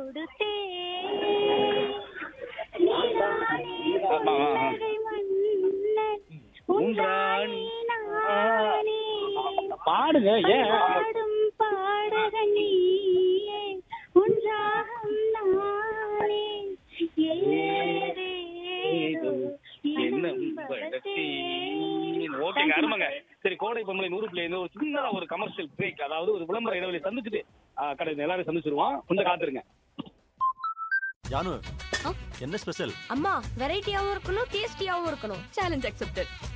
கொடுத்தேன் நீதானே புன்னகை மன்னன் உன்றாணி நானே பாடுங்க ஏன் பாடும் பாடக நீயே உன்றாகம் நானே ஏதேதோ எண்ணம் வளர்த்தேன். ஓகேங்க அருமைங்க. சரி, கோடை பொம்மலை 100.5 ஒரு சின்ன ஒரு கமர்ஷியல் பிரேக், அதாவது ஒரு விளம்பர இடைவெளி சந்திச்சுட்டு கடை எல்லாரும் சந்திச்சிருவோம். கொஞ்சம் காத்துருங்க. ஜானு, என்ன ஸ்பெஷல்? அம்மா வெரைட்டியாவும் இருக்கணும், டேஸ்டியாவும் இருக்கணும். Challenge accepted.